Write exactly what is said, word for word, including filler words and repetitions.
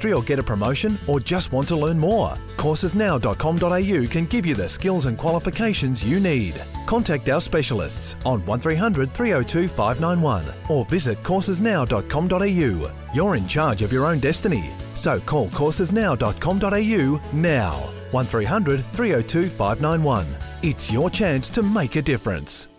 industry or get a promotion, or just want to learn more? courses now dot com dot a u can give you the skills and qualifications you need. Contact our specialists on one three hundred, three oh two, five nine one or visit courses now dot com dot a u. You're in charge of your own destiny, so call courses now dot com dot a u now. one three hundred, three oh two, five nine one. It's your chance to make a difference.